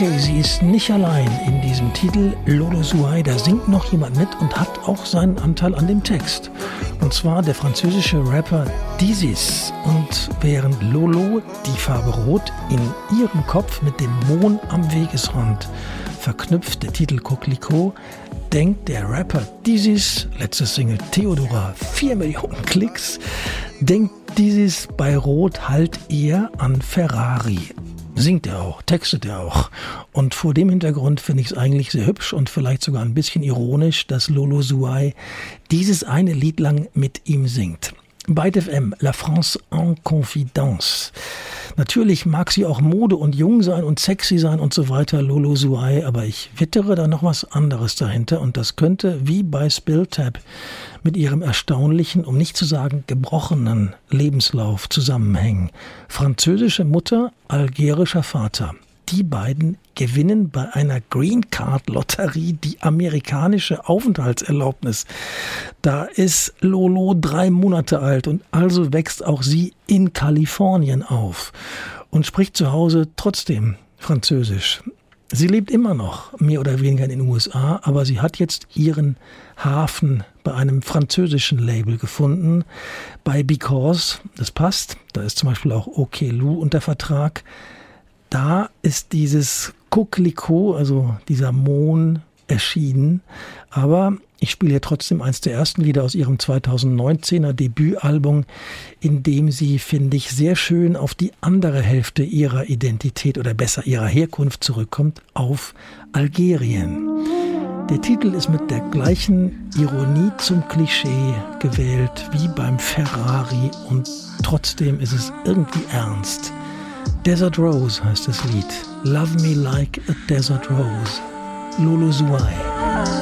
Sie ist nicht allein in diesem Titel. Lolo Zouaï, da singt noch jemand mit und hat auch seinen Anteil an dem Text. Und zwar der französische Rapper Dizis. Und während Lolo die Farbe Rot in ihrem Kopf mit dem Mond am Wegesrand verknüpft, der Titel Coquelicot, denkt der Rapper Dizis, letzte Single Theodora, 4 Millionen Klicks, denkt Dizis bei Rot halt eher an Ferrari. Singt er auch, textet er auch. Und vor dem Hintergrund finde ich es eigentlich sehr hübsch und vielleicht sogar ein bisschen ironisch, dass Lolo Zouaï dieses eine Lied lang mit ihm singt. Byte FM, La France en Confidence. Natürlich mag sie auch Mode und jung sein und sexy sein und so weiter, Lolo Zouaï, aber ich wittere da noch was anderes dahinter und das könnte, wie bei Spilltap, mit ihrem erstaunlichen, um nicht zu sagen gebrochenen Lebenslauf zusammenhängen. Französische Mutter, algerischer Vater. Die beiden gewinnen bei einer Green Card Lotterie die amerikanische Aufenthaltserlaubnis. Da ist Lolo 3 Monate alt und also wächst auch sie in Kalifornien auf und spricht zu Hause trotzdem Französisch. Sie lebt immer noch mehr oder weniger in den USA, aber sie hat jetzt ihren Hafen bei einem französischen Label gefunden, bei Because, das passt, da ist zum Beispiel auch OK Lou unter Vertrag. Da ist dieses Coquelicot, also dieser Mond, erschienen. Aber ich spiele hier trotzdem eins der ersten Lieder aus ihrem 2019er Debütalbum, in dem sie, finde ich, sehr schön auf die andere Hälfte ihrer Identität oder besser ihrer Herkunft zurückkommt, auf Algerien. Der Titel ist mit der gleichen Ironie zum Klischee gewählt wie beim Ferrari und trotzdem ist es irgendwie ernst. Desert Rose heißt das Lied. Love Me Like a Desert Rose. Lolo Zouaï.